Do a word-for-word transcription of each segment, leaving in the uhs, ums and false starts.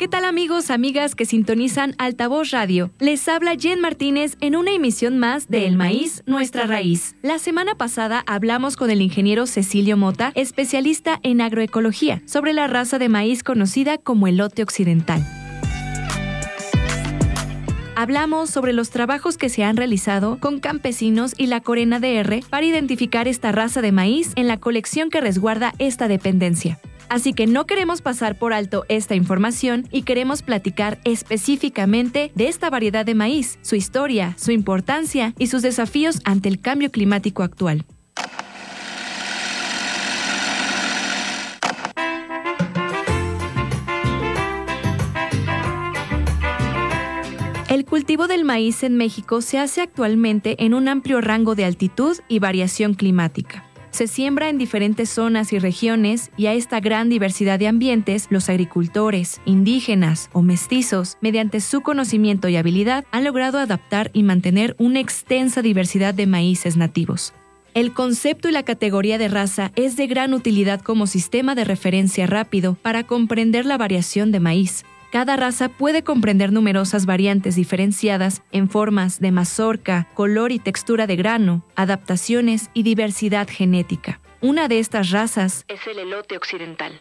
¿Qué tal amigos, amigas que sintonizan Altavoz Radio? Les habla Jen Martínez en una emisión más de El Maíz, Nuestra Raíz. La semana pasada hablamos con el ingeniero Cecilio Mota, especialista en agroecología, sobre la raza de maíz conocida como elote occidental. Hablamos sobre los trabajos que se han realizado con campesinos y la Corena D R para identificar esta raza de maíz en la colección que resguarda esta dependencia. Así que no queremos pasar por alto esta información y queremos platicar específicamente de esta variedad de maíz, su historia, su importancia y sus desafíos ante el cambio climático actual. El cultivo del maíz en México se hace actualmente en un amplio rango de altitud y variación climática. Se siembra en diferentes zonas y regiones y a esta gran diversidad de ambientes, los agricultores, indígenas o mestizos, mediante su conocimiento y habilidad, han logrado adaptar y mantener una extensa diversidad de maíces nativos. El concepto y la categoría de raza es de gran utilidad como sistema de referencia rápido para comprender la variación de maíz. Cada raza puede comprender numerosas variantes diferenciadas en formas de mazorca, color y textura de grano, adaptaciones y diversidad genética. Una de estas razas es el elote occidental.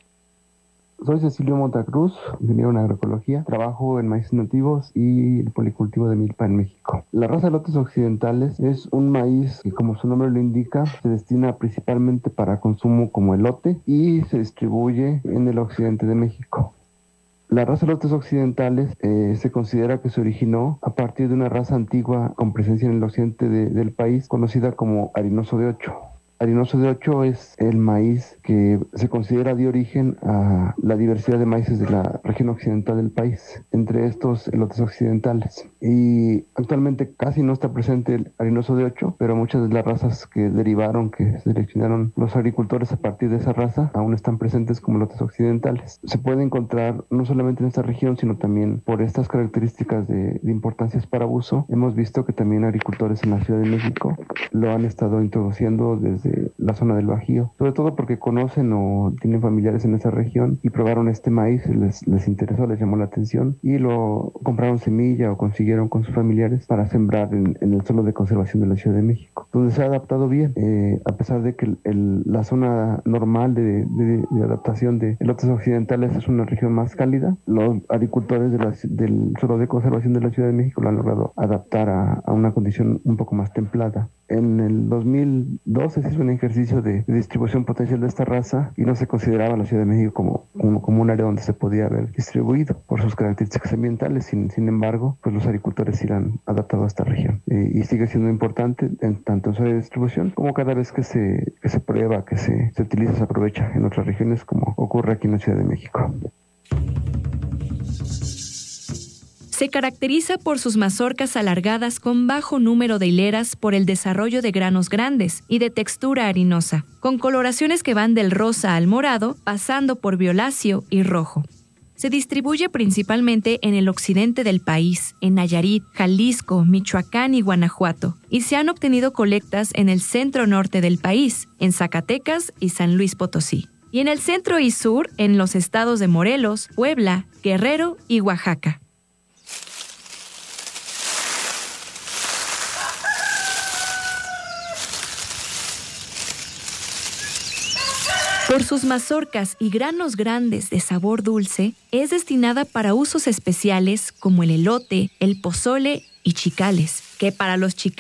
Soy Cecilio Mota Cruz, ingeniero en agroecología, trabajo en maíces nativos y el policultivo de milpa en México. La raza de elotes occidentales es un maíz que, como su nombre lo indica, se destina principalmente para consumo como elote y se distribuye en el occidente de México. La raza de elotes occidentales eh, se considera que se originó a partir de una raza antigua con presencia en el occidente de, del país, conocida como harinoso de ocho. Harinoso de ocho es el maíz que se considera de origen a la diversidad de maíces de la región occidental del país, entre estos elotes occidentales. Y actualmente casi no está presente el harinoso de ocho, pero muchas de las razas que derivaron, que seleccionaron los agricultores a partir de esa raza, aún están presentes como elotes occidentales. Se puede encontrar no solamente en esta región, sino también por estas características de, de importancias para uso. Hemos visto que también agricultores en la Ciudad de México lo han estado introduciendo desde la zona del Bajío, sobre todo porque conocen o tienen familiares en esa región y probaron este maíz, les, les interesó, les llamó la atención y lo compraron semilla o consiguieron con sus familiares para sembrar en, en el suelo de conservación de la Ciudad de México, donde se ha adaptado bien, eh, a pesar de que el, el, la zona normal de, de, de adaptación de elotes occidentales es una región más cálida. Los agricultores de la, del suelo de conservación de la Ciudad de México lo han logrado adaptar a, a una condición un poco más templada. En el dos mil doce se hizo un ejercicio de, de distribución potencial de esta raza y no se consideraba la Ciudad de México como, como, como un área donde se podía haber distribuido por sus características ambientales. Sin, sin embargo, pues los agricultores sí la han adaptado a esta región eh, y sigue siendo importante en, tanto en su área de distribución como cada vez que se, que se prueba, que se, se utiliza, se aprovecha en otras regiones, como ocurre aquí en la Ciudad de México. Se caracteriza por sus mazorcas alargadas con bajo número de hileras por el desarrollo de granos grandes y de textura harinosa, con coloraciones que van del rosa al morado, pasando por violáceo y rojo. Se distribuye principalmente en el occidente del país, en Nayarit, Jalisco, Michoacán y Guanajuato, y se han obtenido colectas en el centro-norte del país, en Zacatecas y San Luis Potosí, y en el centro y sur en los estados de Morelos, Puebla, Guerrero y Oaxaca. Por sus mazorcas y granos grandes de sabor dulce, es destinada para usos especiales como el elote, el pozole y chicales, que para los chicales